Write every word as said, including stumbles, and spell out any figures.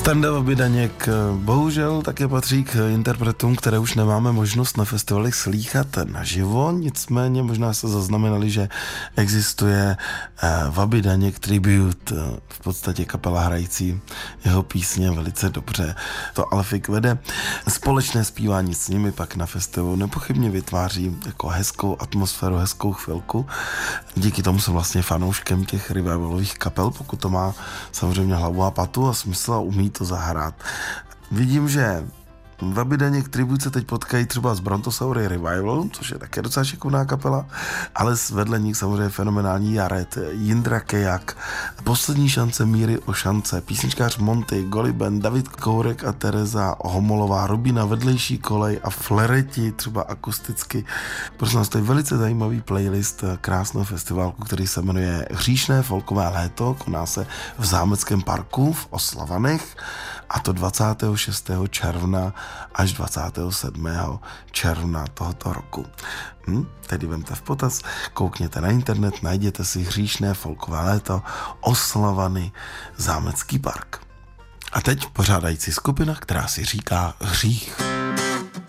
Standa Vabidaněk bohužel také patří k interpretům, které už nemáme možnost na festivalech slýchat naživo, nicméně možná se zaznamenali, že existuje Vabidaněk Tribute, v podstatě kapela hrající jeho písně velice dobře. To Alfik vede. Společné zpívání s nimi pak na festivalu nepochybně vytváří jako hezkou atmosféru, hezkou chvilku. Díky tomu jsem vlastně fanouškem těch revivalových kapel, pokud to má samozřejmě hlavu a patu a smysl a umí to zahrát. Vidím, že Vabidaněk Tribute se teď potkají třeba s Brontosaury Revival, což je také docela šikovná kapela, ale vedle nich samozřejmě fenomenální Jared, Jindra Kejak, Poslední šance Míry o šance, písničkář Monty, Goliben, David Kourek a Tereza Homolová, Rubina Vedlejší kolej a Flereti, třeba akusticky. Prosím vás, to je velice zajímavý playlist krásného festivalku, který se jmenuje Hříšné folkové léto, koná se v Zámeckém parku v Oslavanech, a to dvacátého šestého června až dvacátého sedmého června tohoto roku. Hm? Tedy vemte v potaz, koukněte na internet, najděte si Hříšné folkové léto, Oslavany, Zámecký park. A teď pořádající skupina, která si říká Hřích.